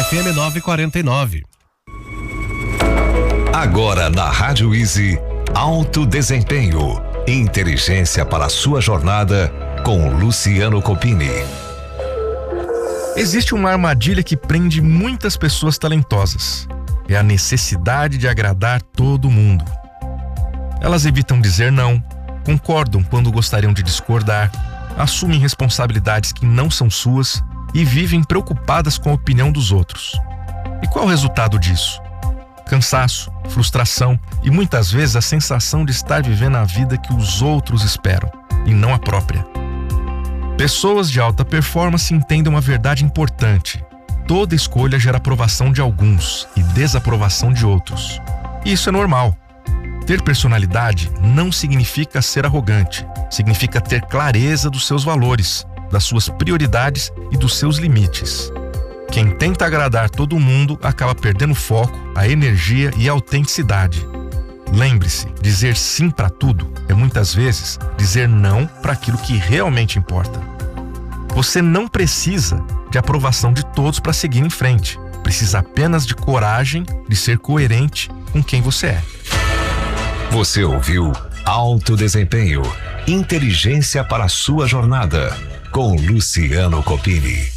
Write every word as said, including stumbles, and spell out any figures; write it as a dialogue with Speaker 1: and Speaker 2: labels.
Speaker 1: F M novecentos e quarenta e nove.
Speaker 2: Agora na Rádio Easy, Alto Desempenho, inteligência para a sua jornada com Luciano Copini.
Speaker 3: Existe uma armadilha que prende muitas pessoas talentosas. É a necessidade de agradar todo mundo. Elas evitam dizer não, concordam quando gostariam de discordar, assumem responsabilidades que não são suas e vivem preocupadas com a opinião dos outros. E qual o resultado disso? Cansaço, frustração e muitas vezes a sensação de estar vivendo a vida que os outros esperam e não a própria. Pessoas de alta performance entendem uma verdade importante. Toda escolha gera aprovação de alguns e desaprovação de outros. E isso é normal. Ter personalidade não significa ser arrogante. Significa ter clareza dos seus valores, das suas prioridades e dos seus limites. Quem tenta agradar todo mundo acaba perdendo o foco, a energia e a autenticidade. Lembre-se, dizer sim para tudo é muitas vezes dizer não para aquilo que realmente importa. Você não precisa de aprovação de todos para seguir em frente. Precisa apenas de coragem de ser coerente com quem você é.
Speaker 2: Você ouviu Alto Desempenho, inteligência para a sua jornada, com Luciano Copini.